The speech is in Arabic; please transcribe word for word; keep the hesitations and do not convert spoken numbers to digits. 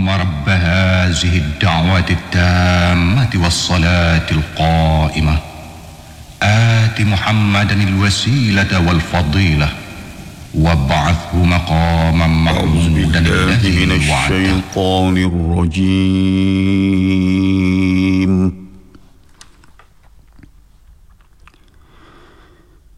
اللهم رب هذه الدعوة التامة والصلاة القائمة آت محمدا الوسيلة والفضيلة وابعثه مقاما محمودا الذي الذي من وعده. الشيطان الرجيم.